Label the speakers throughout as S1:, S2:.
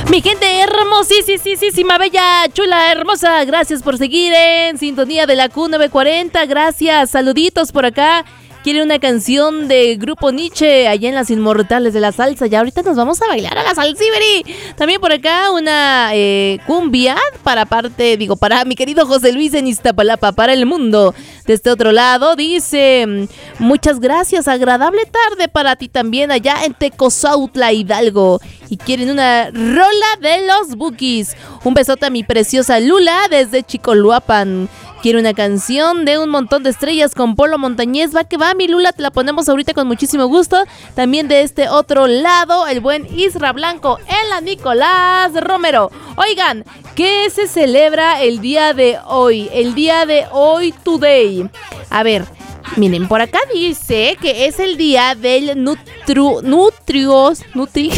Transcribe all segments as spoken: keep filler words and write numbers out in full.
S1: Mi gente hermosísima, bella, chula, hermosa, gracias por seguir en sintonía de la Q novecientos cuarenta, gracias, saluditos por acá. Quiere una canción de Grupo Nietzsche allá en las Inmortales de la Salsa. Ya ahorita nos vamos a bailar a la salsiberi. También por acá una eh, cumbia para parte, digo, para mi querido José Luis en Iztapalapa, para el mundo. De este otro lado dice, muchas gracias, agradable tarde para ti también allá en Tecozautla, Hidalgo. Y quieren una rola de los Bukis. Un besote a mi preciosa Lula desde Chicoluapan. Quiero una canción de Un Montón de Estrellas con Polo Montañez. Va que va, mi Lula, te la ponemos ahorita con muchísimo gusto. También de este otro lado, el buen Isra Blanco en la Nicolás Romero. Oigan, ¿qué se celebra el día de hoy? El día de hoy, today. A ver, miren, por acá dice que es el día del nutru, nutrios, nutri...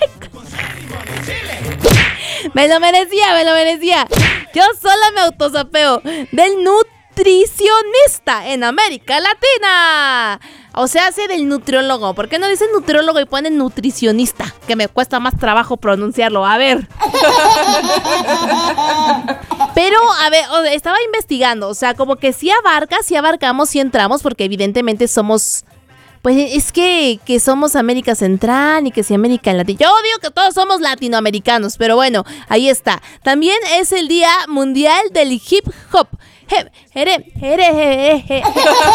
S1: Me lo merecía, me lo merecía. Yo sola me autosapeo. Del nutricionista en América Latina. O sea, hace del nutriólogo. ¿Por qué no dicen nutriólogo y ponen nutricionista? Que me cuesta más trabajo pronunciarlo. A ver. Pero, a ver, estaba investigando. O sea, como que sí abarca, sí abarcamos, sí entramos. Porque evidentemente somos... Pues es que, que somos América Central y que sí América Latina. Yo digo que todos somos latinoamericanos, pero bueno, ahí está. También es el Día Mundial del Hip Hop. Jere, jere, jere, jere.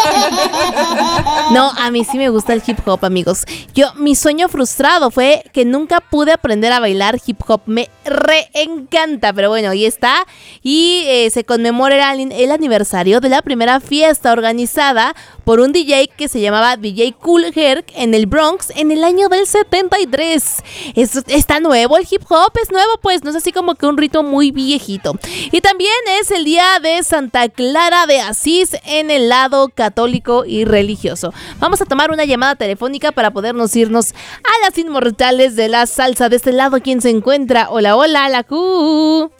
S1: No, a mí sí me gusta el hip hop, amigos. Yo, mi sueño frustrado fue que nunca pude aprender a bailar hip hop. Me re encanta, pero bueno, ahí está. Y eh, se conmemora el, el aniversario de la primera fiesta organizada por un D J que se llamaba D J Kool Herc en el Bronx en el año del setenta y tres. Es, está nuevo el hip hop, es nuevo, pues no es así como que un rito muy viejito. Y también es el día de Santa Clara de Asís en el lado católico y religioso. Vamos a tomar una llamada telefónica para podernos irnos a las Inmortales de la Salsa. De este lado, ¿quién se encuentra? Hola, hola, la Q.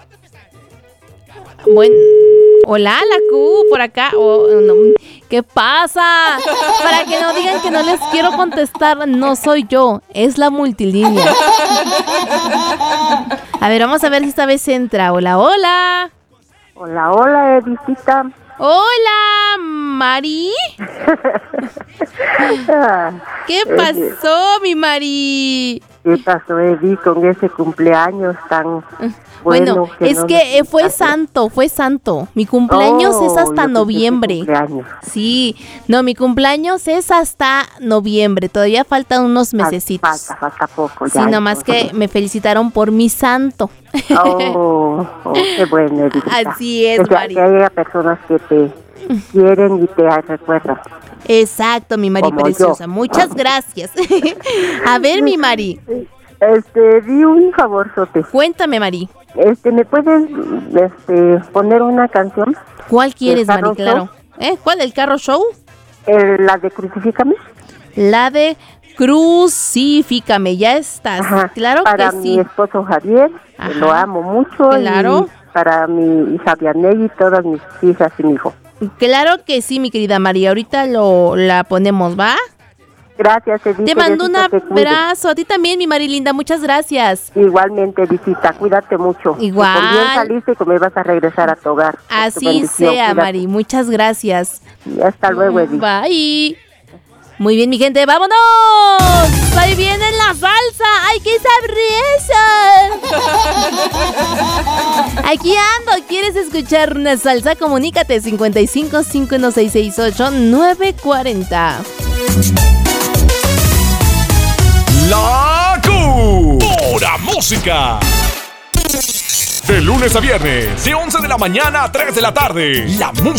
S1: Bueno, hola, la Q, por acá. Oh, no. ¿Qué pasa? Para que no digan que no les quiero contestar, no soy yo, es la multilínea. A ver, vamos a ver si esta vez entra. Hola, hola.
S2: Hola, hola, Edicita.
S1: Hola, Mari. ¿Qué pasó, mi Mari?
S2: ¿Qué pasó, Edi, con ese cumpleaños tan bueno?
S1: Bueno,
S2: que
S1: es
S2: no
S1: que fue hace? santo, fue santo. Mi cumpleaños oh, es hasta noviembre. Sí, no, mi cumpleaños es hasta noviembre. Todavía faltan unos mesecitos.
S2: Falta, falta poco. Ya,
S1: sí, nomás que me felicitaron por mi santo.
S2: Oh, oh qué bueno, Edita.
S1: Así es,
S2: que,
S1: Mari.
S2: Que haya personas que te quieren y te recuerdan.
S1: Exacto, mi Mari
S2: como
S1: preciosa.
S2: Yo.
S1: Muchas gracias. A ver, mi Mari.
S2: Este, di un favorzote.
S1: Cuéntame, Mari.
S2: Este, ¿me puedes este, poner una canción?
S1: ¿Cuál quieres, Mari? Claro. ¿Eh? ¿Cuál? ¿El carro show?
S2: El, la de Crucifícame.
S1: La de Crucifícame, ya estás. Ajá. Claro
S2: para
S1: que sí.
S2: Para mi esposo Javier, que lo amo mucho.
S1: Claro.
S2: Y para mi hija Vianey y todas mis hijas y mi hijo.
S1: Claro que sí, mi querida María. Ahorita lo la ponemos, ¿va?
S2: Gracias, Edith.
S1: Te mando un abrazo. A ti también, mi Mari linda. Muchas gracias.
S2: Igualmente, Edithita. Cuídate mucho.
S1: Igual.
S2: Que por bien saliste y que me vas a regresar a tu hogar.
S1: Así tu sea, Cuídate. Mari. Muchas gracias.
S2: Y hasta luego, Edith.
S1: Bye. Muy bien, mi gente, ¡vámonos! ¡Ahí viene la salsa! ¡Ay, qué sabrosa! Aquí ando, ¿quieres escuchar una salsa? Comunícate cincuenta y cinco, cinco uno seis seis ocho, nueve cuatro cero.
S3: La Q. Pura música. De lunes a viernes, de once de la mañana a tres de la tarde. La música.